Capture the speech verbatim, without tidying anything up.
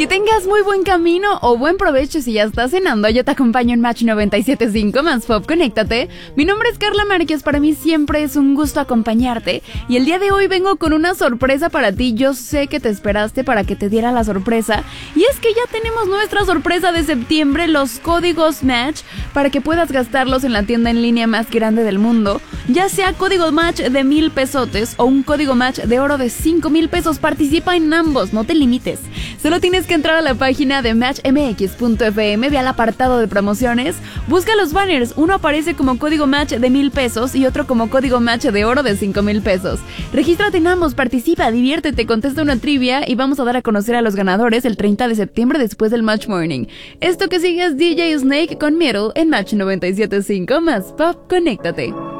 Que tengas muy buen camino o buen provecho si ya estás cenando. Yo te acompaño en Match noventa y siete punto cinco más Pop, conéctate. Mi nombre es Carla Márquez, para mí siempre es un gusto acompañarte. Y el día de hoy vengo con una sorpresa para ti. Yo sé que te esperaste para que te diera la sorpresa. Y es que ya tenemos nuestra sorpresa de septiembre, los códigos Match, para que puedas gastarlos en la tienda en línea más grande del mundo. Ya sea código Match de mil pesotes o un código Match de oro de cinco mil pesos. Participa en ambos, no te limites. Solo tienes que entrar a la página de match m x punto f m, ve al apartado de promociones, busca los banners, uno aparece como código Match de mil pesos y otro como código Match de oro de cinco mil pesos. Regístrate en ambos, participa, diviértete, contesta una trivia y vamos a dar a conocer a los ganadores el treinta de septiembre después del Match Morning. Esto que sigue es D J Snake con Middle en Match noventa y siete punto cinco más Pop, conéctate.